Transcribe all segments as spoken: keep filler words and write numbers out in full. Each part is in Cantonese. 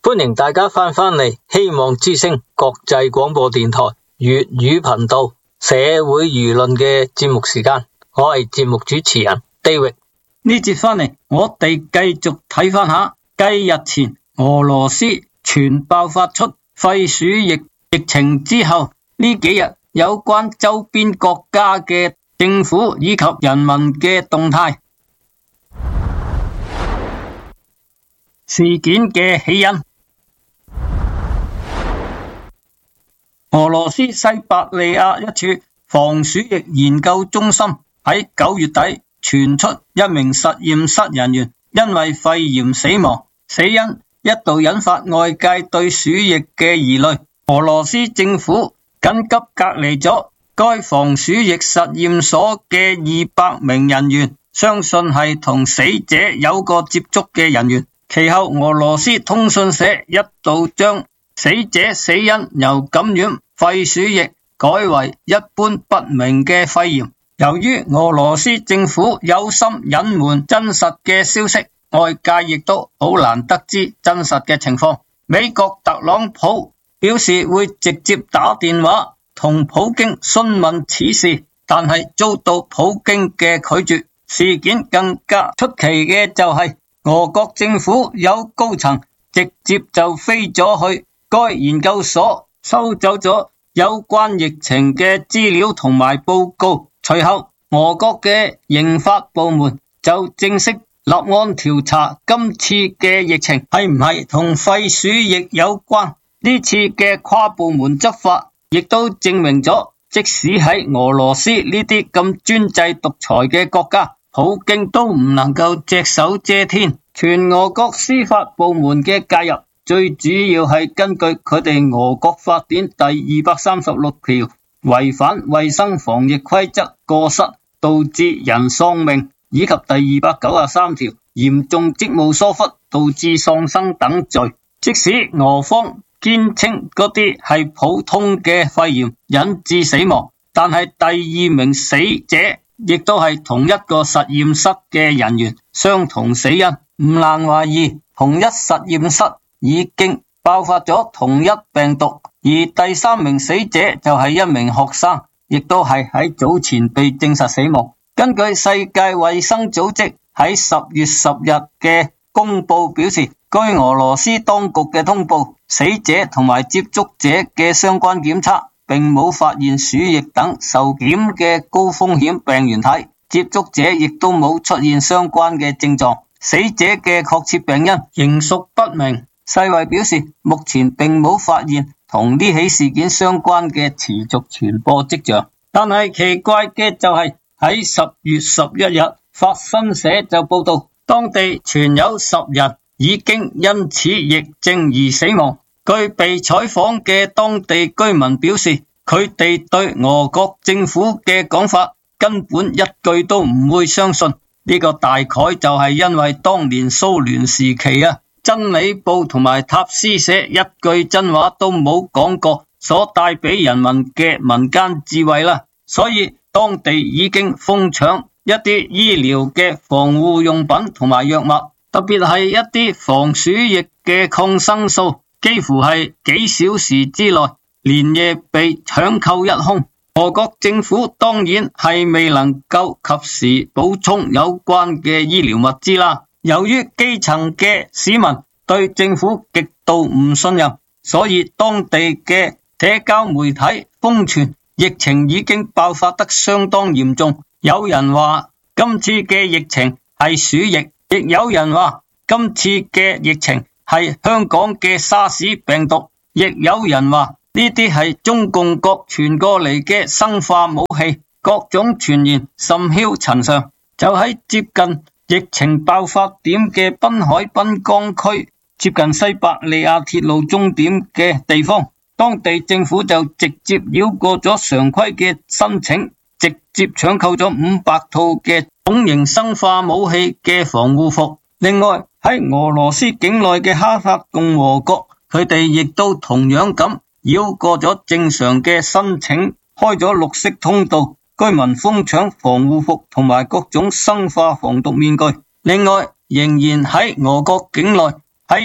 歡迎大家翻返嚟希望之聲國際廣播電台粵語頻道社會輿論嘅節目時間，我係節目主持人 David。 呢節翻嚟，我哋繼續睇翻下，繼日前俄羅斯全爆發出肺鼠疫疫情之後，呢幾日有關周邊國家嘅政府以及人民嘅動態。事件嘅起因，俄羅斯西伯利亞一處防鼠疫研究中心喺九月底傳出一名實驗室人員因為肺炎死亡，死因一度引發外界對鼠疫嘅疑慮。俄羅斯政府緊急隔離咗該防鼠疫實驗所嘅二百名人員，相信係同死者有過接觸嘅人員。其後俄羅斯通訊社一度將死者死因由感染肺鼠疫改為一般不明嘅肺炎。由於俄羅斯政府有心隱瞞真實嘅消息，外界亦都好難得知真實嘅情況。美國特朗普表示會直接打電話同普京詢問此事，但係遭到普京嘅拒絕。事件更加出奇嘅就係俄國政府有高層直接就飛咗去該研究所，收走咗有關疫情嘅資料同埋報告。隨後俄國嘅刑法部門就正式立案調查今次嘅疫情係唔係同肺鼠疫有關。呢次嘅跨部門執法亦都證明咗，即使喺俄羅斯呢啲咁專制獨裁嘅國家，普京都唔能夠隻手遮天。全俄國司法部門嘅介入，最主要係根據佢哋俄國法典第二百三十六條，違反衛生防疫規則過失導致人喪命，以及第二百九十三條嚴重職務疏忽導致喪生等罪。即使俄方堅稱嗰啲係普通嘅肺炎引致死亡，但係第二名死者亦都係同一個實驗室嘅人員，相同死因，唔難懷疑同一實驗室已經爆發咗同一病毒。而第三名死者就係一名學生，亦都係喺早前被證實死亡。根據世界衛生組織喺十月十日嘅公布表示，據俄羅斯當局嘅通報，死者同埋接觸者嘅相關檢測並冇發現鼠疫等受檢嘅高風險病原體，接觸者亦都冇出現相關嘅症狀。死者嘅確切病因仍屬不明。世衛表示，目前並冇發現同呢起事件相關嘅持續傳播跡象。但係奇怪嘅就係喺十月十一日，法新社就報道，當地存有十人已經因此疫症而死亡。據被採訪嘅當地居民表示，佢哋對俄國政府嘅講法根本一句都唔會相信。呢個大概就係因為當年蘇聯時期啊，真理報同埋塔斯社一句真話都冇講過，所帶俾人民嘅民間智慧啦。所以當地已經瘋搶一啲醫療嘅防護用品同埋藥物，特別係一啲防鼠疫嘅抗生素，幾乎係幾小時之內連夜被搶購一空。俄國政府當然係未能夠及時補充有關嘅醫療物資啦。由於基層嘅市民對政府極度唔信任，所以當地嘅社交媒體瘋傳疫情已經爆發得相當嚴重。有人話今次嘅疫情係鼠疫，亦有人話今次嘅疫情係香港嘅沙士病毒，亦有人話呢啲係中共國傳過嚟嘅生化武器。各種傳言甚囂塵上。就喺接近疫情爆發點嘅濱海濱江區，接近西伯利亞鐵路終點嘅地方，當地政府就直接繞過咗常規嘅申請，直接搶購咗五百套嘅重型生化武器嘅防護服。另外喺俄羅斯境內嘅哈薩共和國，佢哋亦都同樣咁繞過咗正常嘅申請，開咗綠色通道，居民瘋搶防護服同埋各種生化防毒面具。另外仍然喺俄國境內，喺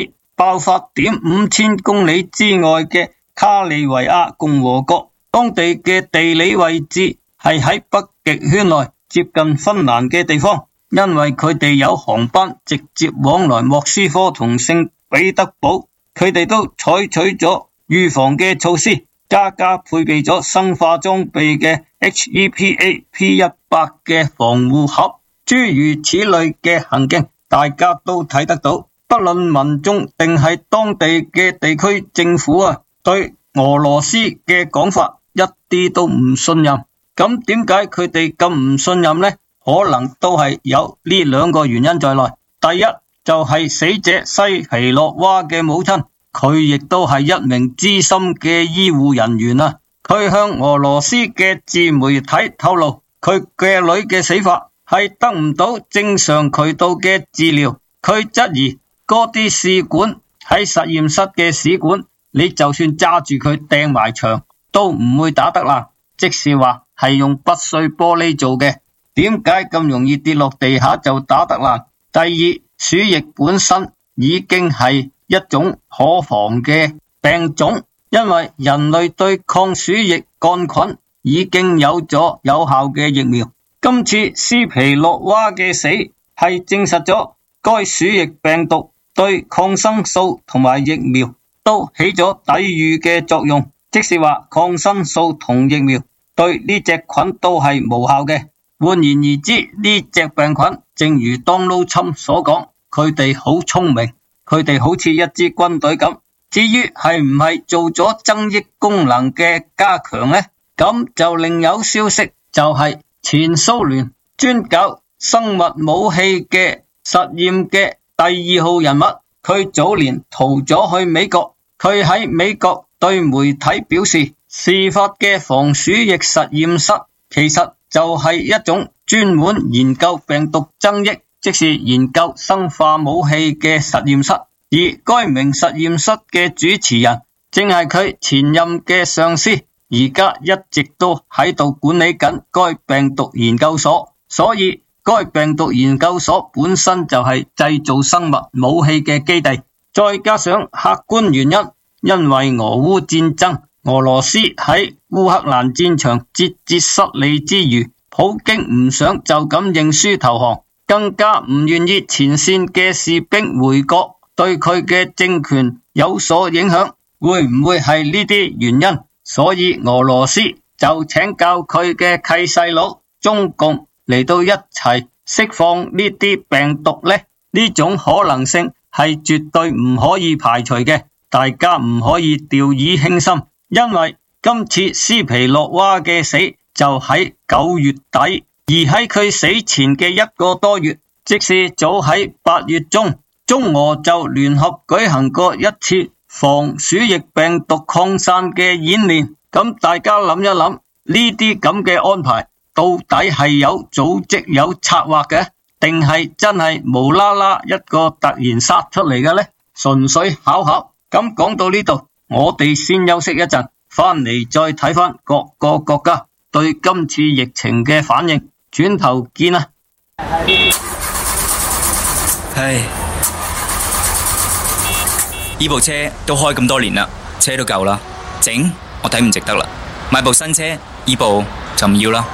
爆發點五千公里之外嘅卡利維亞共和國，當地嘅地理位置係喺北極圈內接近芬蘭嘅地方，因為佢哋有航班直接往來莫斯科同聖彼得堡，佢哋都採取咗預防嘅措施，加加配備咗生化裝備嘅 H E P A P 一百 嘅防護盒，諸如此類嘅行徑，大家都睇得到。不論民眾定係當地嘅地區政府啊，對俄羅斯嘅講法一啲都唔信任。咁點解佢哋咁唔信任呢？可能都係有呢兩個原因在內。第一就係死者西皮洛娃嘅母親，佢亦都係一名資深嘅醫護人員啊。佢向俄羅斯嘅自媒體透露，佢嘅女嘅死法係得唔到正常渠道嘅治療。佢質疑嗰啲試管喺實驗室嘅試管，你就算揸住佢掟埋牆都唔會打得爛，即是話係用不碎玻璃做嘅，點解咁容易跌落地下就打得爛？第二，鼠疫本身已經係一種可防嘅病種，因為人類對抗鼠疫桿菌已經有咗有效嘅疫苗。今次斯皮洛娃嘅死係證實咗該鼠疫病毒對抗生素同埋疫苗都起咗抵禦嘅作用，即是話抗生素同疫苗對呢隻菌都係無效嘅。換言而之，呢隻病菌正如 Donald Trump 所講，佢哋好聰明，佢哋好似一支軍隊咁。至於係唔係做咗增益功能嘅加強呢？咁就另有消息，就係前蘇聯專搞生物武器嘅實驗嘅第二號人物，佢早年逃咗去美國，佢喺美國對媒體表示，事發嘅防鼠疫實驗室其實就係一種專門研究病毒增益，即是研究生化武器嘅實驗室。而該名實驗室嘅主持人正係佢前任嘅上司，而家一直都喺度管理緊該病毒研究所，所以該病毒研究所本身就係製造生物武器嘅基地。再加上客觀原因，因為俄烏戰爭，俄羅斯喺烏克蘭戰場節節失利之餘，普京唔想就咁認輸投降，更加唔願意前線嘅士兵回國，對佢嘅政權有所影響。會唔會係呢啲原因？所以俄羅斯就請教佢嘅契細佬中共嚟到一齊釋放呢啲病毒呢？呢種可能性係絕對唔可以排除嘅，大家唔可以掉以輕心。因為今次斯皮洛娃嘅死就喺九月底，而喺佢死前嘅一個多月，即是早喺八月中，中俄就聯合舉行過一次防鼠疫病毒擴散嘅演練。咁大家諗一諗，呢啲咁嘅安排到底係有組織有策劃嘅，定係真係無啦啦一個突然殺出嚟嘅呢？純粹巧合。咁講到呢度，我哋先休息一陣，翻嚟再睇翻各個國家對今次疫情嘅反應。轉頭見啊！ 唉，呢部車都開咁多年啦，車都舊啦，整我睇唔值得啦，買部新車，呢部就唔要啦。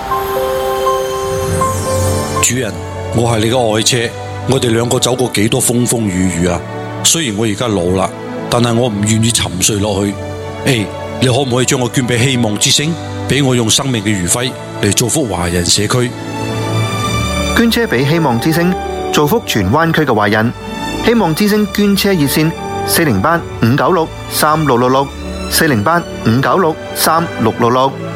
主人，我係你嘅愛車，我哋兩個走過幾多風風雨雨啊！雖然我而家老啦，但係我唔願意沉睡落去。誒，你可唔可以將我捐俾希望之星，俾我用生命嘅餘暉嚟造福華人社區？ 捐車俾希望之星，造福荃灣區嘅華人。希望之星捐車熱線：四零八五九六三六六六，四零八五九六三六六六。